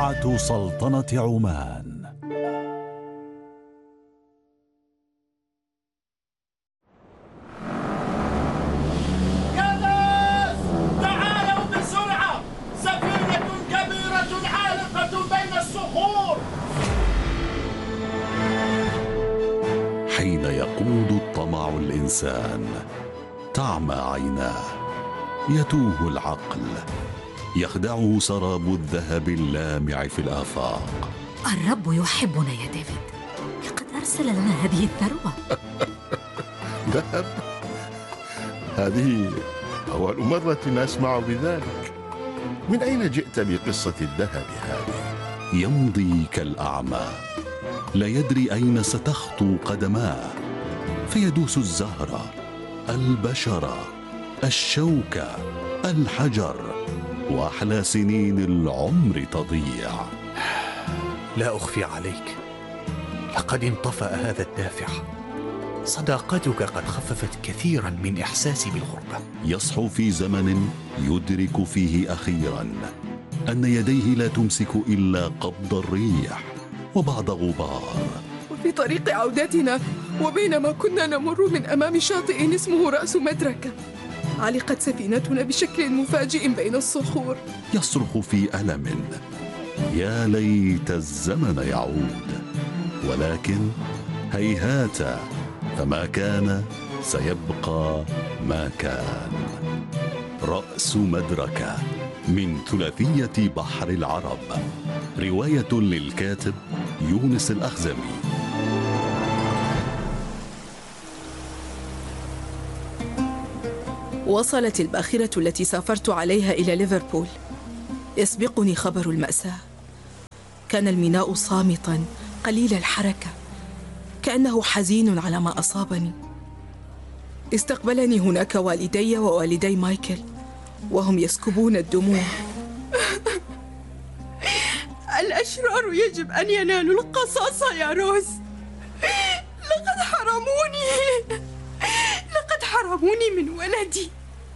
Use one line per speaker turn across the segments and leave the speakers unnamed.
إذاعة سلطنة عمان.
يا ناس تعالوا بسرعة، سفينة كبيرة عالقة بين الصخور.
حين يقود الطمع الإنسان تعمى عيناه، يتوه العقل، يخدعه سراب الذهب اللامع في الآفاق.
الرب يحبنا يا ديفيد، لقد أرسل لنا هذه الثروة.
ذهب؟ هذه أول مرة أسمع بذلك. من أين جئت بقصة الذهب هذه؟
يمضي كالأعمى، لا يدري أين ستخطو قدماه، فيدوس الزهرة، البشرة، الشوكة، الحجر، وأحلى سنين العمر تضيع.
لا أخفي عليك، لقد انطفأ هذا الدافع. صداقتك قد خففت كثيرا من إحساسي بالغربة.
يصحو في زمن يدرك فيه أخيرا أن يديه لا تمسك إلا قبض الريح وبعض غبار.
وفي طريق عودتنا وبينما كنا نمر من أمام شاطئ اسمه رأس مدركة، علقت سفينتنا بشكل مفاجئ بين الصخور.
يصرخ في ألم: يا ليت الزمن يعود، ولكن هيهات، فما كان سيبقى ما كان. رأس مدركة من ثلاثية بحر العرب، رواية للكاتب يونس الأخزمي.
وصلت الباخرة التي سافرت عليها إلى ليفربول. يسبقني خبر المأساة. كان الميناء صامتا قليل الحركة، كأنه حزين على ما أصابني. استقبلني هناك والدي ووالدي مايكل وهم يسكبون الدموع. الأشرار يجب أن ينالوا القصاص يا روز. لقد حرموني من ولدي.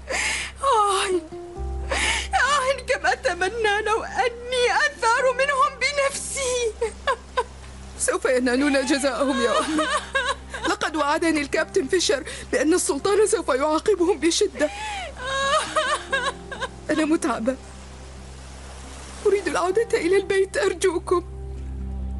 كما أتمنى لو أني أثار منهم بنفسي. سوف ينالون جزاءهم يا أمي. لقد وعدني الكابتن فيشر بأن السلطان سوف يعاقبهم بشدة. أنا متعبة، أريد العودة إلى البيت أرجوكم.